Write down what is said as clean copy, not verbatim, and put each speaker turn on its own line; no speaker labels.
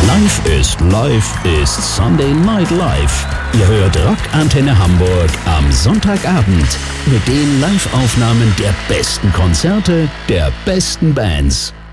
Live ist Sunday Night Live. Ihr hört Rockantenne Hamburg am Sonntagabend mit den Live-Aufnahmen der besten Konzerte, der besten Bands.